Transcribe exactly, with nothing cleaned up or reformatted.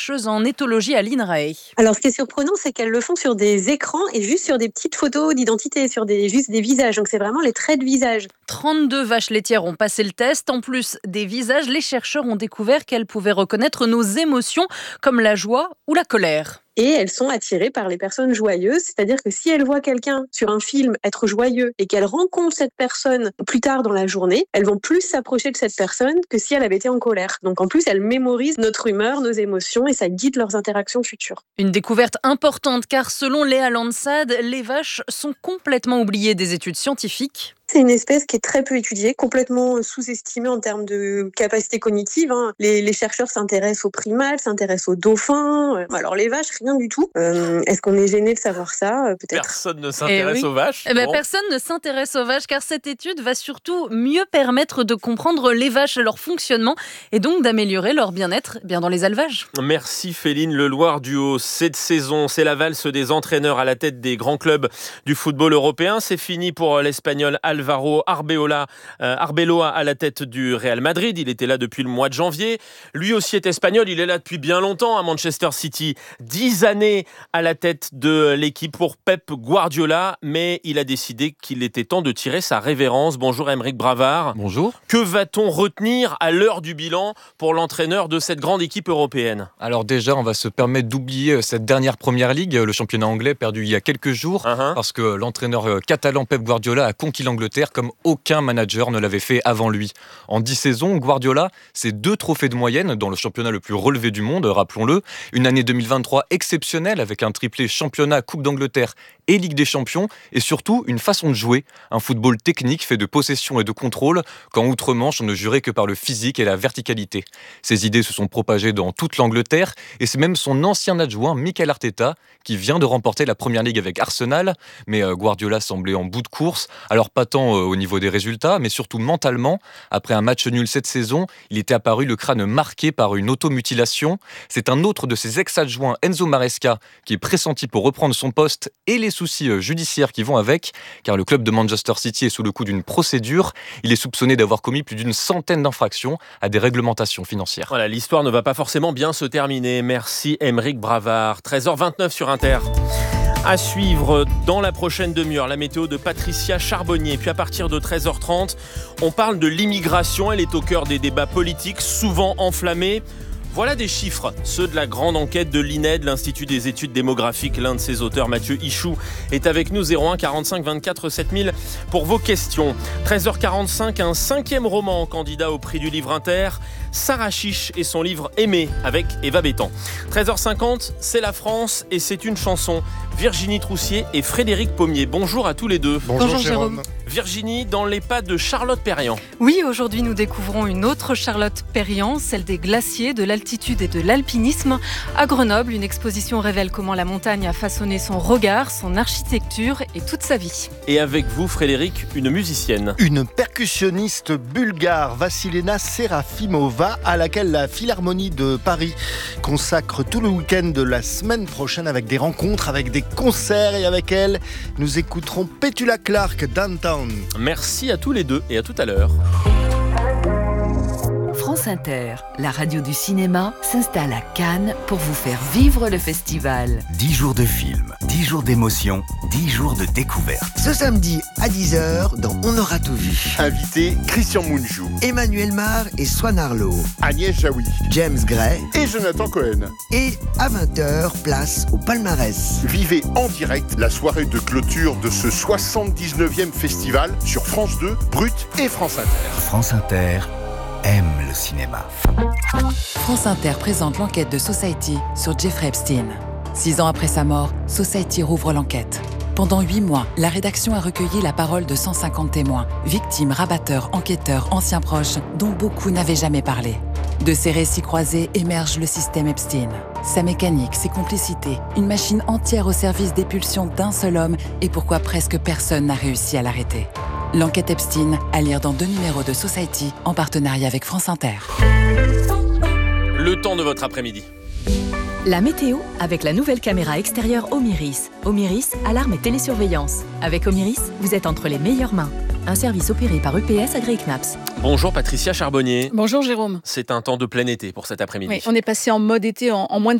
chercheuse en éthologie à l'I N R A E. Alors, ce qui est surprenant, c'est qu'elles le font sur des écrans et juste sur des petites photos d'identité, sur des, juste des visages. Donc, c'est vraiment les traits de visage. trente-deux vaches laitières ont passé le test. En plus des visages, les chercheurs ont découvert qu'elles pouvaient reconnaître nos émotions, comme la joie ou la colère. Et elles sont attirées par les personnes joyeuses, c'est-à-dire que si elles voient quelqu'un sur un film être joyeux et qu'elles rencontrent cette personne plus tard dans la journée, elles vont plus s'approcher de cette personne que si elle avait été en colère. Donc en plus, elles mémorisent notre humeur, nos émotions et ça guide leurs interactions futures. Une découverte importante car selon Léa Lansad, les vaches sont complètement oubliées des études scientifiques. C'est une espèce qui est très peu étudiée, complètement sous-estimée en termes de capacité cognitive. Hein. Les, les chercheurs s'intéressent aux primates, s'intéressent aux dauphins. Alors les vaches, rien du tout. Euh, est-ce qu'on est gêné de savoir ça ? Peut-être. Personne ne s'intéresse Eh oui. aux vaches. Eh ben, Bon. Personne ne s'intéresse aux vaches car cette étude va surtout mieux permettre de comprendre les vaches et leur fonctionnement et donc d'améliorer leur bien-être bien dans les élevages. Merci Féline Leloir Duhaut. Cette saison, c'est la valse des entraîneurs à la tête des grands clubs du football européen. C'est fini pour l'Espagnol Alvaro Arbeloa, euh, Arbeloa à la tête du Real Madrid. Il était là depuis le mois de janvier. Lui aussi est espagnol. Il est là depuis bien longtemps à Manchester City. Dix années à la tête de l'équipe pour Pep Guardiola. Mais il a décidé qu'il était temps de tirer sa révérence. Bonjour Aymeric Bravard. Bonjour. Que va-t-on retenir à l'heure du bilan pour l'entraîneur de cette grande équipe européenne ? Alors déjà, on va se permettre d'oublier cette dernière Première Ligue, le championnat anglais perdu il y a quelques jours, Uh-huh. parce que l'entraîneur catalan Pep Guardiola a conquis l'Angleterre comme aucun manager ne l'avait fait avant lui. En dix saisons, Guardiola, c'est deux trophées de moyenne dans le championnat le plus relevé du monde, rappelons-le. Une année deux mille vingt-trois exceptionnelle avec un triplé championnat, Coupe d'Angleterre et Ligue des Champions, et surtout une façon de jouer, un football technique fait de possession et de contrôle, quand outre-Manche on ne jurait que par le physique et la verticalité. Ses idées se sont propagées dans toute l'Angleterre, et c'est même son ancien adjoint Mikel Arteta qui vient de remporter la Première Ligue avec Arsenal, mais Guardiola semblait en bout de course, alors pas tant au niveau des résultats, mais surtout mentalement. Après un match nul cette saison, il était apparu le crâne marqué par une automutilation. C'est un autre de ses ex-adjoints, Enzo Maresca, qui est pressenti pour reprendre son poste et les soucis judiciaires qui vont avec, car le club de Manchester City est sous le coup d'une procédure. Il est soupçonné d'avoir commis plus d'une centaine d'infractions à des réglementations financières. Voilà, l'histoire ne va pas forcément bien se terminer. Merci Aymeric Bravard. treize heures vingt-neuf sur Inter. À suivre dans la prochaine demi-heure, la météo de Patricia Charbonnier. Puis à partir de treize heures trente, on parle de l'immigration. Elle est au cœur des débats politiques, souvent enflammés. Voilà des chiffres, ceux de la grande enquête de l'I N E D, l'Institut des études démographiques. L'un de ses auteurs, Mathieu Ichou, est avec nous. Zéro un quarante-cinq vingt-quatre sept mille pour vos questions. treize heures quarante-cinq, un cinquième roman candidat au prix du livre Inter. Sarah Chiche et son livre Aimé avec Eva Bétan. treize heures cinquante, c'est la France et c'est une chanson. Virginie Troussier et Frédéric Pommier. Bonjour à tous les deux. Bonjour, Bonjour, Jérôme. Jérôme. Virginie, dans les pas de Charlotte Perriand. Oui, aujourd'hui nous découvrons une autre Charlotte Perriand, celle des glaciers, de l'altitude et de l'alpinisme. À Grenoble, une exposition révèle comment la montagne a façonné son regard, son architecture et toute sa vie. Et avec vous, Frédéric, une musicienne. Une percussionniste bulgare, Vassilena Serafimova, à laquelle la Philharmonie de Paris consacre tout le week-end de la semaine prochaine avec des rencontres, avec des concerts. Et avec elle, nous écouterons Petula Clark, Downtown. Merci à tous les deux et à tout à l'heure. France Inter, la radio du cinéma, s'installe à Cannes pour vous faire vivre le festival. dix jours de films, dix jours d'émotion, dix jours de découverte. Ce samedi à dix heures, dans On aura tout vu. Invité Christian Mungiu, Emmanuel Mar et Swan Arlo. Agnès Jaoui James Gray. et Jonathan Cohen. Et à vingt heures, place au palmarès. Vivez en direct la soirée de clôture de ce soixante-dix-neuvième festival sur France deux, Brut et France Inter. France Inter aime le cinéma. France Inter présente l'enquête de Society sur Jeffrey Epstein. Six ans après sa mort, Society rouvre l'enquête. Pendant huit mois, la rédaction a recueilli la parole de cent cinquante témoins, victimes, rabatteurs, enquêteurs, anciens proches, dont beaucoup n'avaient jamais parlé. De ces récits croisés émerge le système Epstein. Sa mécanique, ses complicités, une machine entière au service des pulsions d'un seul homme et pourquoi presque personne n'a réussi à l'arrêter. L'enquête Epstein, à lire dans deux numéros de Society, en partenariat avec France Inter. Le temps de votre après-midi. La météo avec la nouvelle caméra extérieure Omiris. Omiris, alarme et télésurveillance. Avec Omiris, vous êtes entre les meilleures mains. Un service opéré par U P S agréé C N A P S. Bonjour Patricia Charbonnier. Bonjour Jérôme. C'est un temps de plein été pour cet après-midi. Oui, on est passé en mode été en, en moins de